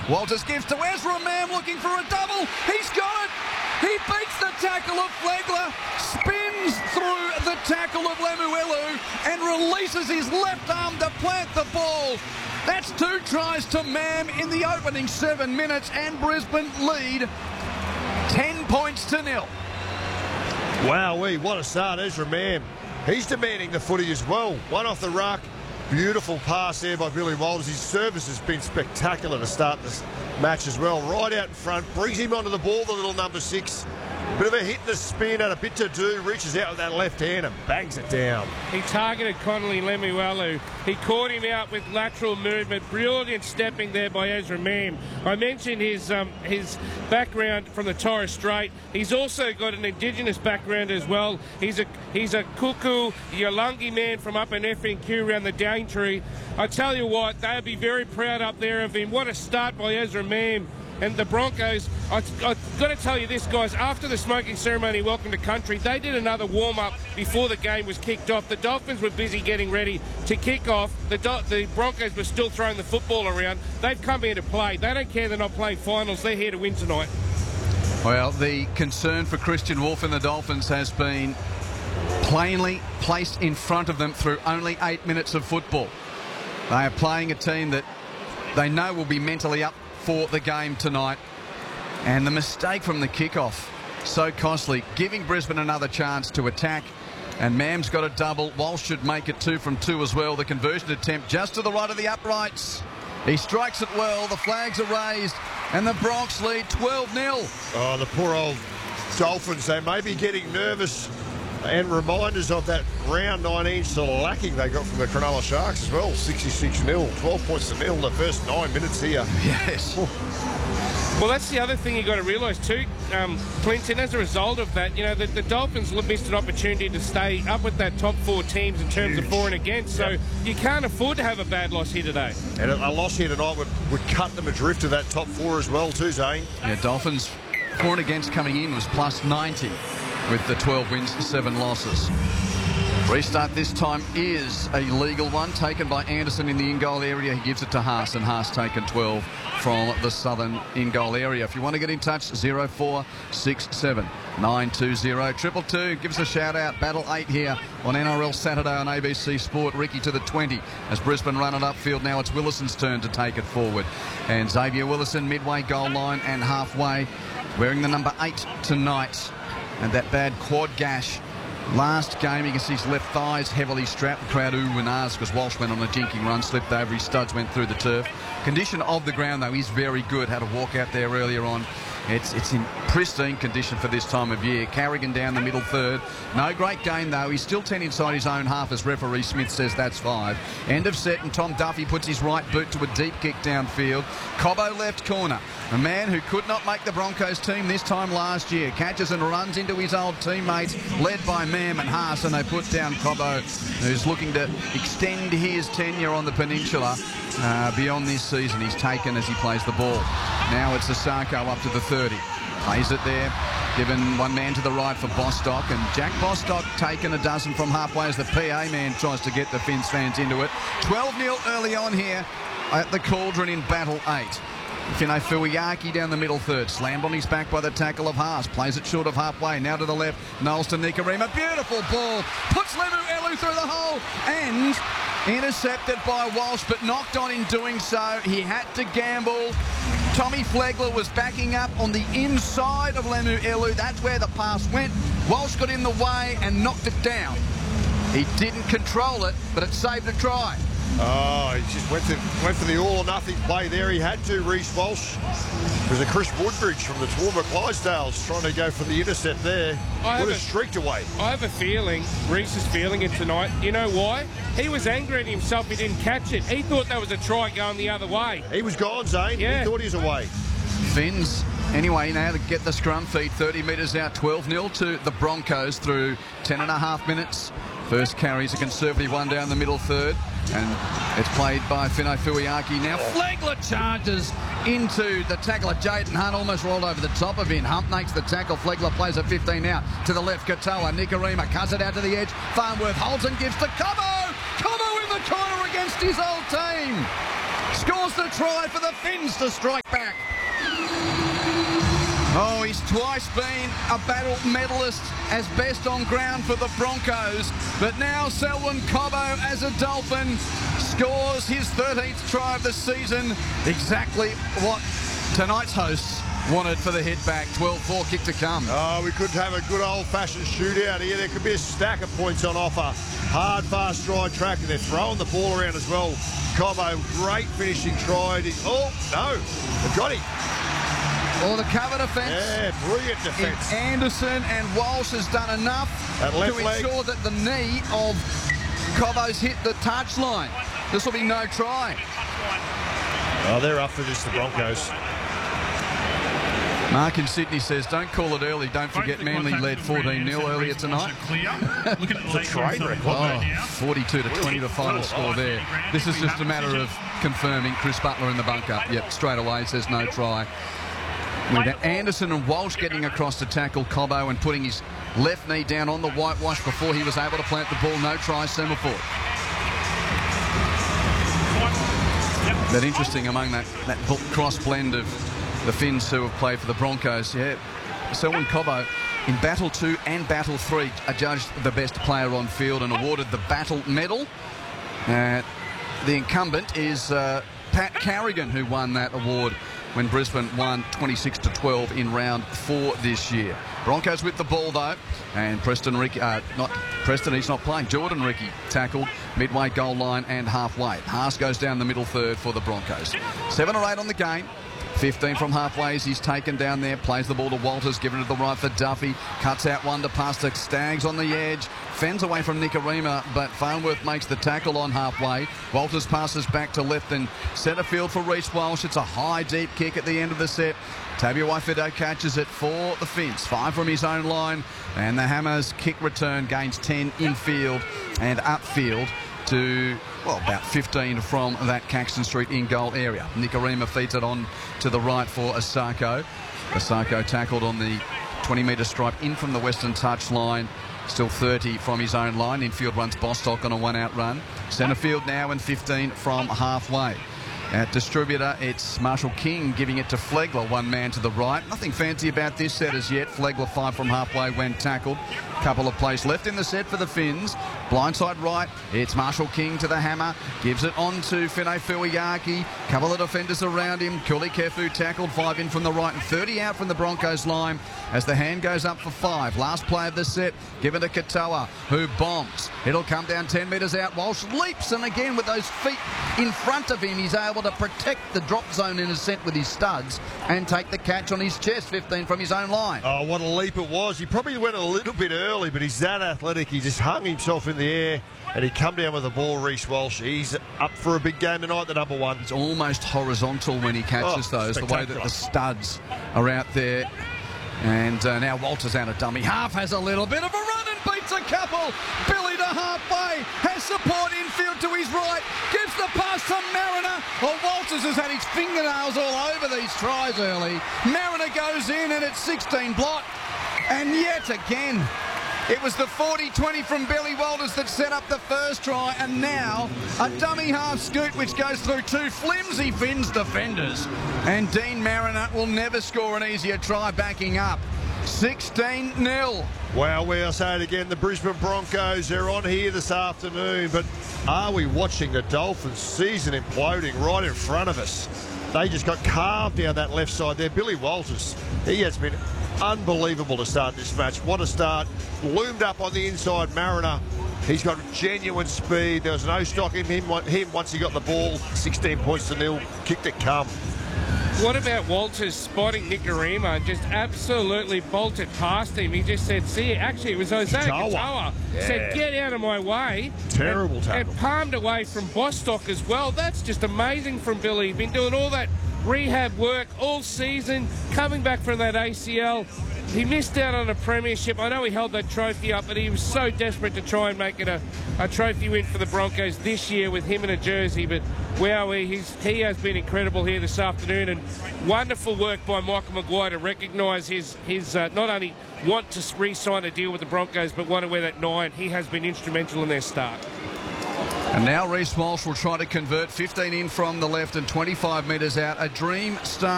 Walters gives to Ezra Mam looking for a double. He's got it. He beats the tackle of Flegler, spins through the tackle of Lemuelu and releases his left arm to plant the ball. That's 2 tries to Mam in the opening 7 minutes, and Brisbane lead 10 points to 0. Wowee, what a start, Ezra Mam. He's demanding the footy as well. One off the ruck. Beautiful pass there by Billy Walters. His service has been spectacular to start this match as well. Right out in front, brings him onto the ball, the little number 6. Bit of a hit in the spin, had a bit to do, reaches out with that left hand and bangs it down. He targeted Connolly Lemuelu. He caught him out with lateral movement. Brilliant stepping there by Ezra Mam. I mentioned his background from the Torres Strait. He's also got an Indigenous background as well. He's a Kuku, Yalungi man from up in FNQ around the Daintree. I tell you what, they'll be very proud up there of him. What a start by Ezra Mam. And the Broncos, I've got to tell you this, guys, after the smoking ceremony, welcome to country, they did another warm-up before the game was kicked off. The Dolphins were busy getting ready to kick off. The Broncos were still throwing the football around. They've come here to play. They don't care they're not playing finals. They're here to win tonight. Well, the concern for Christian Wolf and the Dolphins has been plainly placed in front of them through only 8 minutes of football. They are playing a team that they know will be mentally up for the game tonight, and the mistake from the kickoff so costly, giving Brisbane another chance to attack. And Mam's got a double. Walsh should make it 2 from 2 as well. The conversion attempt just to the right of the uprights. He strikes it well. The flags are raised and the Bronx lead 12-0. Oh, the poor old Dolphins, they may be getting nervous, and reminders of that round 9-inch lacking they got from the Cronulla Sharks as well. 66-0, 12 points to 0 in the first 9 minutes here. Yes. Well, that's the other thing you've got to realise too, Clinton, as a result of that, you know, the Dolphins missed an opportunity to stay up with that top 4 teams in terms of for and against, so you can't afford to have a bad loss here today. And a loss here tonight would cut them adrift to that top 4 as well too, Zane. Yeah, Dolphins for and against coming in was plus 90 with the 12 wins, 7 losses. Restart this time is a legal one, taken by Anderson in the in-goal area. He gives it to Haas, and Haas taken 12 from the southern in-goal area. If you want to get in touch, 0467 920 222. Give us a shout-out. Battle 8 here on NRL Saturday on ABC Sport. Ricky to the 20 as Brisbane run it upfield. Now it's Willison's turn to take it forward. And Xavier Willison midway goal line and halfway, wearing the number 8 tonight. And that bad quad gash last game, you can see his left thighs heavily strapped. The crowd ooh and ahs because Walsh went on a jinking run, slipped over, his studs went through the turf. Condition of the ground, though, is very good. Had a walk out there earlier on. It's in pristine condition for this time of year. Carrigan down the middle third. No great game, though. He's still 10 inside his own half, as referee Smith says that's 5. End of set, and Tom Duffy puts his right boot to a deep kick downfield. Cobbo left corner. A man who could not make the Broncos team this time last year. Catches and runs into his old teammates, led by Mam and Haas, and they put down Cobbo, who's looking to extend his tenure on the peninsula beyond this season. He's taken as he plays the ball. Now it's Asako up to the 30. Plays it there, given one man to the right for Bostock, and Jack Bostock taken a dozen from halfway as the PA man tries to get the Finns fans into it. 12-0 early on here at the Cauldron in Battle 8. Fino Fuiaki down the middle third, slammed on his back by the tackle of Haas, plays it short of halfway, now to the left, Knowles to Nikorima, beautiful ball, puts Lemuelu through the hole, and intercepted by Walsh, but knocked on in doing so. He had to gamble. Tommy Flegler was backing up on the inside of Lemuelu, that's where the pass went. Walsh got in the way and knocked it down. He didn't control it, but it saved a try. Oh, he just went for the all-or-nothing play there. He had to, Reece Walsh. It was a Chris Woodbridge from the Toowoomba Clydesdales trying to go for the intercept there. Would have streaked away. I have a feeling, Reece is feeling it tonight. You know why? He was angry at himself he didn't catch it. He thought that was a try going the other way. He was gone, Zane. Yeah. He thought he was away. Finns, anyway, now to get the scrum feed, 30 metres out, 12-0 to the Broncos through 10.5 minutes. First carry's a conservative one down the middle third, and it's played by Fino Fuiaki. Now Flegler charges into the tackler. Jaden Hunt almost rolled over the top of him. Hump makes the tackle. Flegler plays at 15 now to the left. Katoa, Nikorima cuts it out to the edge. Farnworth holds and gives to Cobbo. Cobbo in the corner against his old team. Scores a try for the Finns to strike back. Oh, he's twice been a battle medalist as best on ground for the Broncos. But now Selwyn Cobbo, as a Dolphin, scores his 13th try of the season. Exactly what tonight's hosts wanted for the head back. 12-4 kick to come. Oh, we could have a good old-fashioned shootout here. There could be a stack of points on offer. Hard, fast stride track, and they're throwing the ball around as well. Cobbo, great finishing try. Oh, no, they've got him. Or the cover defence. Yeah, brilliant defence. Anderson and Walsh has done enough to ensure that the knee of Cobbo's hit the touchline. This will be no try. Oh, they're up for this, the Broncos. Mark in Sydney says, don't call it early. Don't forget Manly led 14-0 earlier tonight. It's a train wreck, wasn't it? 42-20 the final score there. This is just a matter of confirming Chris Butler in the bunker. Yep, straight away says no try. With Anderson and Walsh getting across to tackle Cobbo and putting his left knee down on the whitewash before he was able to plant the ball. No try, semaphore. But interesting among that cross blend of the Finns who have played for the Broncos. Yeah, Selwyn Cobbo in Battle 2 and Battle 3 adjudged the best player on field and awarded the Battle Medal. The incumbent is Pat Carrigan, who won that award when Brisbane won 26-12 in round 4 this year. Broncos with the ball though, and Preston Ricky, he's not playing. Jordan Ricky tackled midway goal line and halfway. Haas goes down the middle third for the Broncos. 7 or 8 on the game. 15 from halfway as he's taken down there, plays the ball to Walters, given to the right for Duffy, cuts out one to pass to Staggs on the edge, fends away from Nikorima, but Farnworth makes the tackle on halfway. Walters passes back to left and centre field for Reece Walsh. It's a high, deep kick at the end of the set. Tabuai-Fidow catches it for the Finns. 5 from his own line, and the Hammers kick return gains 10 infield and upfield to, well, about 15 from that Caxton Street in-goal area. Nikorima feeds it on to the right for Asako. Asako tackled on the 20-metre stripe in from the western touchline. Still 30 from his own line. Infield runs Bostock on a one-out run. Centre field now and 15 from halfway. At distributor, it's Marshall King giving it to Flegler, one man to the right. Nothing fancy about this set as yet. Flegler 5 from halfway when tackled. Couple of plays left in the set for the Finns. Blindside right, it's Marshall King to the hammer. Gives it on to Finay Fuiaki. Couple of defenders around him. Kuli Kefu tackled, 5 in from the right and 30 out from the Broncos line as the hand goes up for 5. Last play of the set, given to Katoa, who bombs. It'll come down 10 metres out. Walsh leaps, and again with those feet in front of him, he's able to protect the drop zone in his set with his studs and take the catch on his chest, 15 from his own line. Oh, what a leap it was. He probably went a little bit early, but he's that athletic. He just hung himself in the air and he come down with the ball, Reece Walsh. He's up for a big game tonight, the number 1. It's almost horizontal when he catches those, the way that the studs are out there. And now Walters out of dummy half, has a little bit of a run and beats a couple. Billy to halfway, has support infield to his right, gives the pass to Mariner. Well, Walters has had his fingernails all over these tries early. Mariner goes in and it's 16 blot. And yet again, it was the 40-20 from Billy Walters that set up the first try, and now a dummy half scoot which goes through 2 flimsy Finns defenders. And Dean Mariner will never score an easier try backing up. 16-0. Well, we'll say it again, the Brisbane Broncos, they're on here this afternoon, but are we watching the Dolphins' season imploding right in front of us? They just got carved down that left side there. Billy Walters, he has been unbelievable to start this match. What a start. Loomed up on the inside, Mariner. He's got genuine speed. There was no stopping him once he got the ball. 16 points to 0. Kicked it come. What about Walters spotting Nikorima and just absolutely bolted past him? He just said, see, actually it was Isaiah Katoa. Said, get out of my way. Terrible tackle. And palmed away from Bostock as well. That's just amazing from Billy. He's been doing all that rehab work all season, coming back from that ACL. He missed out on a premiership. I know he held that trophy up, but he was so desperate to try and make it a trophy win for the Broncos this year with him in a jersey. But wow, he has been incredible here this afternoon, and wonderful work by Michael Maguire to recognise his not only want to re-sign a deal with the Broncos, but want to wear that 9. He has been instrumental in their start. And now Reece Walsh will try to convert 15 in from the left and 25 metres out. A dream start.